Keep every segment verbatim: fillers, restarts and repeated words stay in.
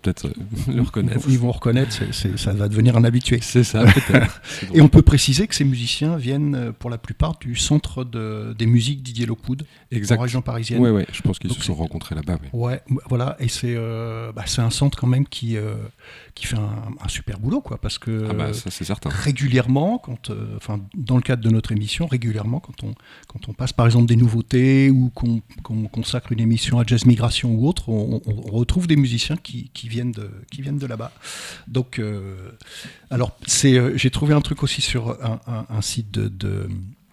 peut-être euh, le reconnaître. Ils vont reconnaître, c'est, c'est, ça va devenir un habitué. C'est ça, peut-être. C'est Et on peut préciser que ces musiciens viennent pour la plupart du centre de, des musiques Didier Lockwood, en région parisienne. Ouais, ouais, je pense qu'ils Donc se sont c'est... rencontrés là-bas. Mais... Ouais, voilà, et c'est, euh, bah, c'est un centre quand même qui, euh, qui fait un, un super boulot, quoi, parce que ah bah, ça, c'est certain. régulièrement, quand, euh, enfin, dans le cadre de notre émission, régulièrement, quand on, quand on passe par exemple des nouveautés ou qu'on, qu'on consacre une émission à Jazz Migration ou autre, on, on retrouve des musiciens qui, qui, viennent, de, qui viennent de là-bas. Donc, euh, alors, c'est, euh, j'ai trouvé un truc aussi sur un, un, un site de... de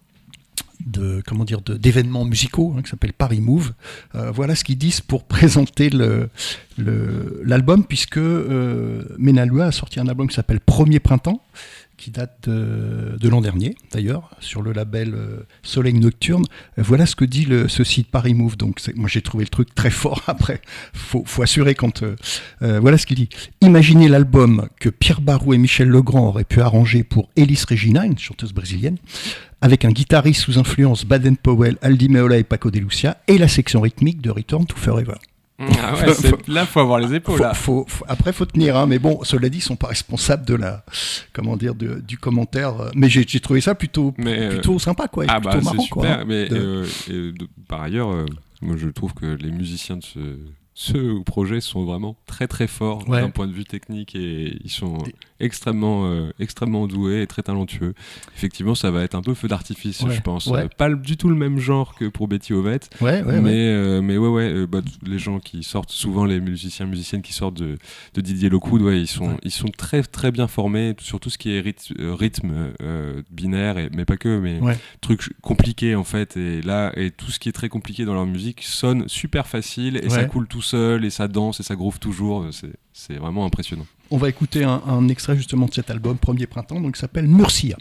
de comment dire de, d'événements musicaux hein, qui s'appelle Paris Move. Euh, voilà ce qu'ils disent pour présenter le, le l'album, puisque euh, Menaloua a sorti un album qui s'appelle Premier Printemps, qui date de, de l'an dernier d'ailleurs, sur le label euh, Soleil Nocturne. Euh, voilà ce que dit le, ce site Paris Move. Donc c'est, moi j'ai trouvé le truc très fort. Après, faut, faut assurer quand. Euh, euh, voilà ce qu'il dit. Imaginez l'album que Pierre Barou et Michel Legrand auraient pu arranger pour Elis Regina, une chanteuse brésilienne, avec un guitariste sous influence Baden-Powell, Aldi Meola et Paco de Lucia, et la section rythmique de Return to Forever. Ah ouais, c'est... là, faut avoir les épaules. Faut, là. faut, faut, après, faut tenir, hein, mais bon, cela dit, ils sont pas responsables de la, comment dire, de, du commentaire. Mais j'ai, j'ai trouvé ça plutôt, mais, plutôt euh... sympa, quoi, et ah plutôt bah, marrant, c'est super. quoi. Mais de... euh, et de, par ailleurs, euh, moi, je trouve que les musiciens de ce ce projet sont vraiment très très forts ouais. d'un point de vue technique et ils sont et... extrêmement euh, extrêmement doués et très talentueux. Effectivement, ça va être un peu feu d'artifice, ouais. je pense. Ouais. Euh, pas du tout le même genre que pour Betty Ovette, ouais, ouais, mais ouais. Euh, mais ouais ouais, euh, bah, les gens qui sortent souvent, les musiciens musiciennes qui sortent de, de Didier Lockwood, ouais, ils sont ouais. ils sont très très bien formés sur tout ce qui est rythme, euh, rythme euh, binaire et mais pas que, mais ouais. trucs compliqués en fait. Et là, et tout ce qui est très compliqué dans leur musique sonne super facile et ouais. ça coule tout seul et ça danse et ça groove toujours. C'est c'est vraiment impressionnant. On va écouter un, un extrait justement de cet album Premier Printemps, donc qui s'appelle Murcia.